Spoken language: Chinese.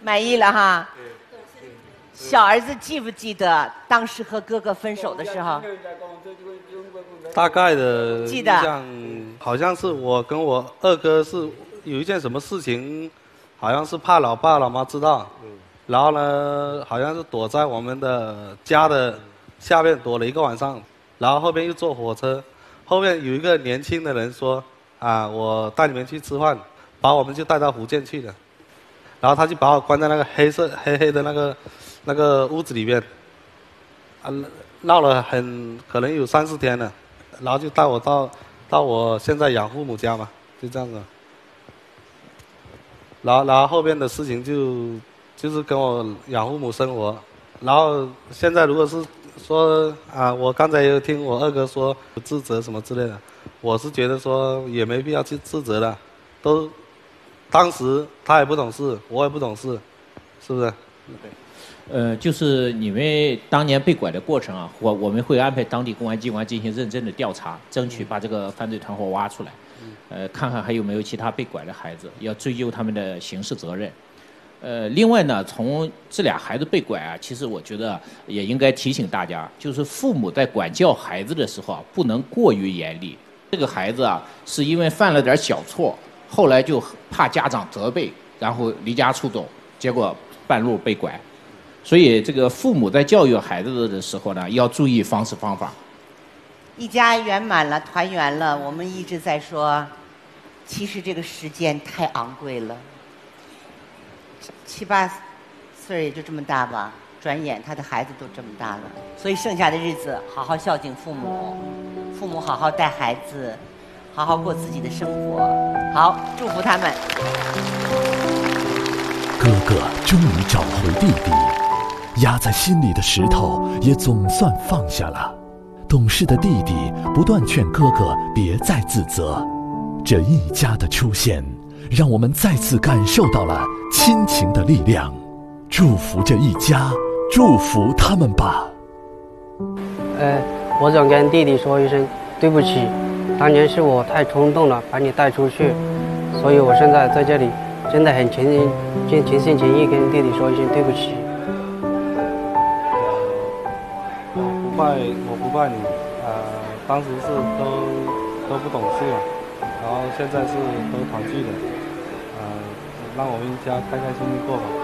满意了哈。小儿子记不记得当时和哥哥分手的时候？ 大概的记得印象好像是我跟我二哥是有一件什么事情，好像是怕老爸老妈知道，然后呢，好像是躲在我们的家的下面躲了一个晚上，然后后面又坐火车，后面有一个年轻的人说啊，我带你们去吃饭，把我们就带到福建去了，然后他就把我关在那个黑黑的那个屋子里面，啊，闹了可能有3-4天了，然后就带我到我现在养父母家嘛，就这样子。然后后面的事情就是跟我养父母生活，然后现在如果是说啊，我刚才也有听我二哥说自责什么之类的，我是觉得说也没必要去自责了，当时他也不懂事，我也不懂事，是不是？ 就是你们当年被拐的过程啊，我们会安排当地公安机关进行认真的调查，争取把这个犯罪团伙挖出来。看看还有没有其他被拐的孩子，要追究他们的刑事责任。另外呢，从这俩孩子被拐啊，其实我觉得也应该提醒大家，就是父母在管教孩子的时候啊，不能过于严厉。这个孩子啊，是因为犯了点小错，后来就怕家长责备，然后离家出走，结果半路被拐。所以这个父母在教育孩子的时候呢，要注意方式方法。 一家圆满了，团圆了。我们一直在说，其实这个时间太昂贵了，7、8岁也就这么大吧，转眼他的孩子都这么大了。所以剩下的日子，好好孝敬父母，父母好好带孩子，好好过自己的生活。好，祝福他们。 哥哥终于找回弟弟，压在心里的石头也总算放下了。懂事的弟弟不断劝哥哥别再自责，这一家的出现，让我们再次感受到了亲情的力量。祝福这一家，祝福他们吧。 我想跟弟弟说一声对不起，当年是我太冲动了，把你带出去，所以我现在在这里真的很全心全意跟弟弟说一声对不起。 我不怪你，当时是都不懂事嘛，然后现在是都团聚了，让我们一家开开心心过吧。